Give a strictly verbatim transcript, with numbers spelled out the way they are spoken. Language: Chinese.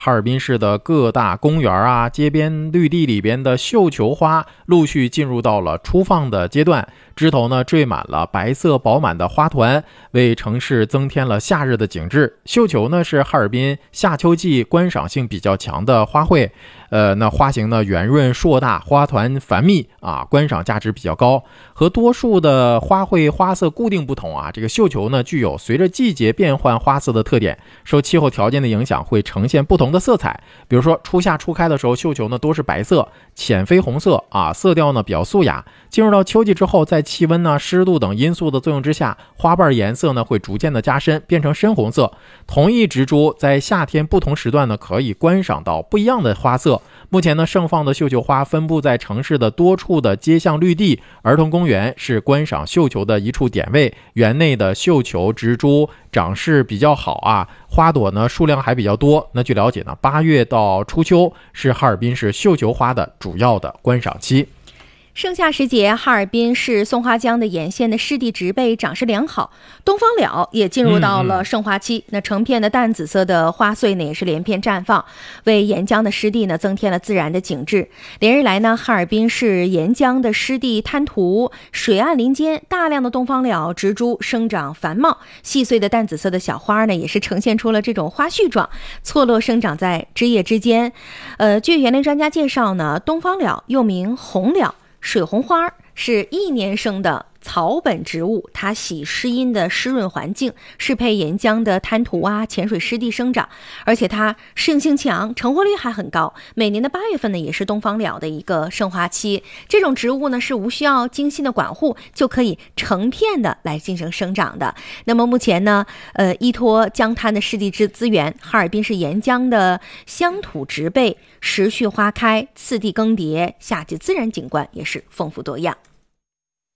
哈尔滨市的各大公园啊、街边绿地里边的绣球花陆续进入到了初放的阶段，枝头呢缀满了白色饱满的花团，为城市增添了夏日的景致。绣球呢是哈尔滨夏秋季观赏性比较强的花卉，呃，那花型呢圆润硕大，花团繁密啊，观赏价值比较高。和多数的花卉花色固定不同啊，这个绣球呢具有随着季节变换花色的特点，受气候条件的影响会呈现不同的色彩。比如说初夏初开的时候，绣球呢多是白色、浅绯红色啊，色调呢比较素雅。进入到秋季之后，在气温呢、湿度等因素的作用之下，花瓣颜色呢会逐渐的加深，变成深红色。同一植株在夏天不同时段呢，可以观赏到不一样的花色。目前呢，盛放的绣球花分布在城市的多处的街巷绿地，儿童公园是观赏绣球的一处点位。园内的绣球植株长势比较好啊，花朵呢数量还比较多。那据了解呢，八月到初秋是哈尔滨市绣球花的主要的观赏期。 盛夏时节，哈尔滨市松花江的沿线的湿地植被长势良好，东方蓼也进入到了盛花期。嗯嗯那成片的淡紫色的花穗呢，也是连片绽放，为沿江的湿地呢增添了自然的景致。连日来呢，哈尔滨市沿江的湿地滩涂、水岸林间，大量的东方蓼植株生长繁茂，细碎的淡紫色的小花呢，也是呈现出了这种花序状，错落生长在枝叶之间。呃，据园林专家介绍呢，东方蓼又名红蓼、水红花，是一年生的草本植物，它喜湿阴的湿润环境，适配沿江的滩涂啊、浅水湿地生长，而且它适应性强，成活率还很高。每年的八月份呢，也是东方蓼的一个盛花期。这种植物呢，是无需要精心的管护就可以成片的来进行生长的。那么目前呢，呃，依托江滩的湿地资资源，哈尔滨市沿江的乡土植被时序花开，次第更迭，夏季自然景观也是丰富多样。